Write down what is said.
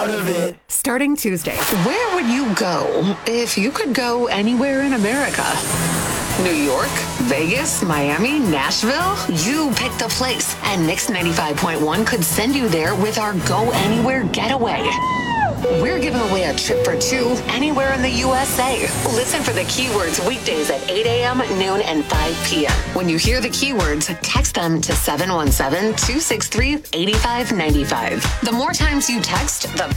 out of it. Starting Tuesday. Where would you go if you could go anywhere in America? New York, Vegas, Miami, Nashville? You pick the place, and Mix 95.1 could send you there with our Go Anywhere Getaway. We're giving away a trip for two anywhere in the USA. Listen for the keywords weekdays at 8 a.m., noon, and 5 p.m. When you hear the keywords, text them to 717-263-8595. The more times you text, the